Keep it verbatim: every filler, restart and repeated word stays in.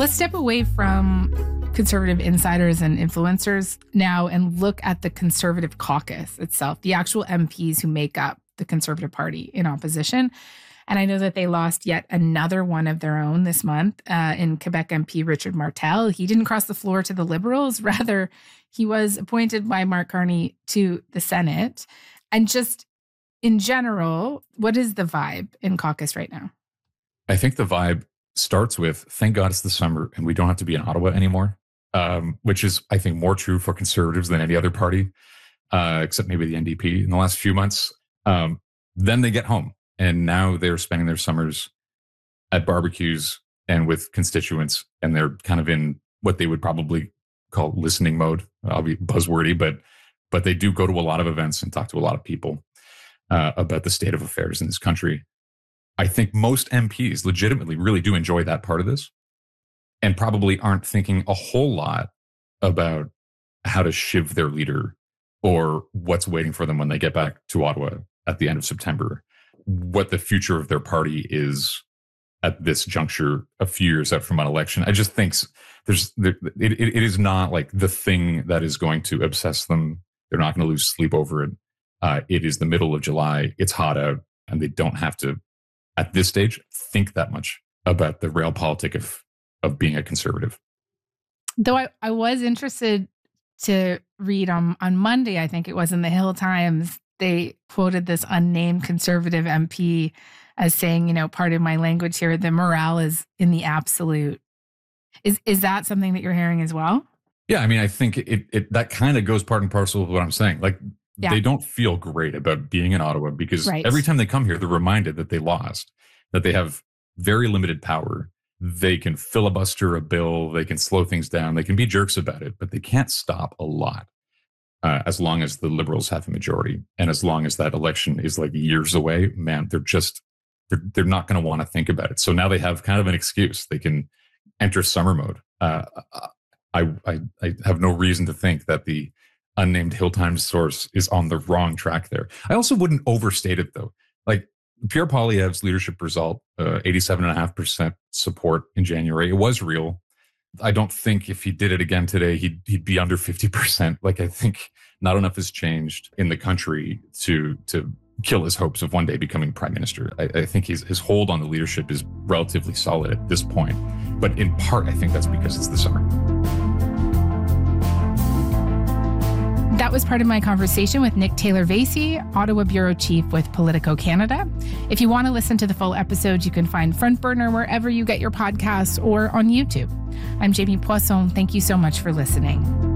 Let's step away from conservative insiders and influencers now and look at the Conservative caucus itself, the actual M Ps who make up the Conservative Party in opposition. And I know that they lost yet another one of their own this month uh, in Quebec M P Richard Martel. He didn't cross the floor to the Liberals. Rather, he was appointed by Mark Carney to the Senate. And just in general, what is the vibe in caucus right now? I think the vibe starts with, thank God it's the summer and we don't have to be in Ottawa anymore, um, which is, I think, more true for Conservatives than any other party, uh, except maybe the N D P in the last few months. Um, then they get home. And now they're spending their summers at barbecues and with constituents, and they're kind of in what they would probably call listening mode. I'll be buzzwordy, but but they do go to a lot of events and talk to a lot of people uh, about the state of affairs in this country. I think most M Ps legitimately really do enjoy that part of this and probably aren't thinking a whole lot about how to shiv their leader or what's waiting for them when they get back to Ottawa at the end of September. What the future of their party is at this juncture, a few years out from an election. I just think there's there, it, it is not like the thing that is going to obsess them. They're not going to lose sleep over it. Uh, it is the middle of July. It's hot out, and they don't have to, at this stage, think that much about the realpolitik of of being a conservative. Though I, I was interested to read on on Monday, I think it was in the Hill Times, they quoted this unnamed conservative M P as saying, you know, part of my language here, the morale is in the absolute. Is is that something that you're hearing as well? Yeah, I mean, I think it, it that kind of goes part and parcel with what I'm saying. Like, yeah. They don't feel great about being in Ottawa because right. every time they come here, they're reminded that they lost, that they have very limited power. They can filibuster a bill, they can slow things down, they can be jerks about it, but they can't stop a lot. Uh, as long as the Liberals have a majority, and as long as that election is like years away, man, they're just they're they're not going to want to think about it. So now they have kind of an excuse. They can enter summer mode. Uh, I, I I have no reason to think that the unnamed Hill Times source is on the wrong track there. I also wouldn't overstate it though. Like Pierre Poilievre's leadership result, uh, eighty-seven point five percent support in January. It was real. I don't think if he did it again today, he'd, he'd be under fifty percent. Like, I think not enough has changed in the country to to kill his hopes of one day becoming prime minister. I, I think his, his hold on the leadership is relatively solid at this point. But in part, I think that's because it's the summer. That was part of my conversation with Nick Taylor-Vasey, Ottawa Bureau Chief with Politico Canada. If you want to listen to the full episode, you can find Front Burner wherever you get your podcasts or on YouTube. I'm Jamie Poisson. Thank you so much for listening.